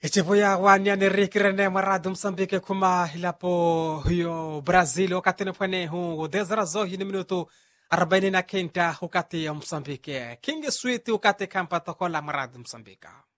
Ichivuya wanyane rikirene maradu Msambike kuma hilapo huyo Brazil wakati nipwane huu dezara zohi ni minutu 49 wakati ya Msambike. Kingi Sweet wakati kampa tokola maradu Msambika.